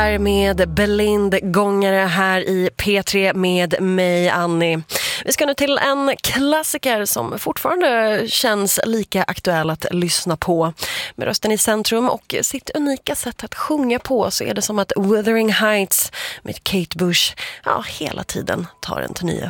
Med Belind Gångare här i P3 med mig, Annie. Vi ska nu till en klassiker som fortfarande känns lika aktuell att lyssna på. Med rösten i centrum och sitt unika sätt att sjunga på så är det som att Wuthering Heights med Kate Bush hela tiden tar en till nya